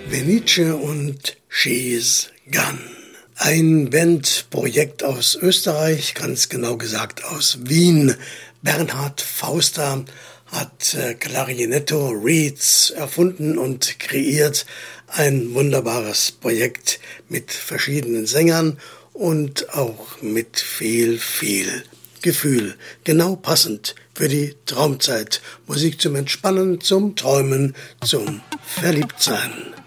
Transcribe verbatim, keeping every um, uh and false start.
Venice und She's Gone. Ein Bandprojekt aus Österreich, ganz genau gesagt aus Wien. Bernhard Fauster hat äh, Clarinetto Reeds erfunden und kreiert. Ein wunderbares Projekt mit verschiedenen Sängern und auch mit viel, viel Gefühl. Genau passend für die Traumzeit. Musik zum Entspannen, zum Träumen, zum Verliebtsein.